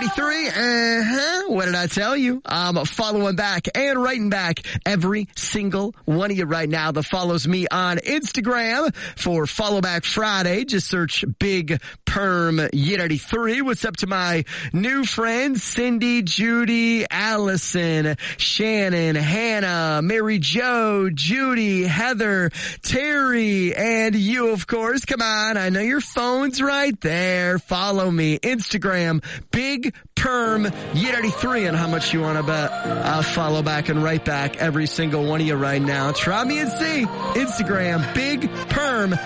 Yet83. What did I tell you? I'm following back and writing back every single one of you right now that follows me on Instagram for Follow Back Friday. Just search Big Perm Yet83. What's up to my new friends, Cindy, Judy, Allison, Shannon, Hannah, Mary Jo, Judy, Heather, Terry, and you, of course. Come on, I know your phone's right there. Follow me, Instagram, Big Perm Yet83, and how much you want to bet I'll follow back and write back every single one of you right now. Try me and see. Instagram, Big Perm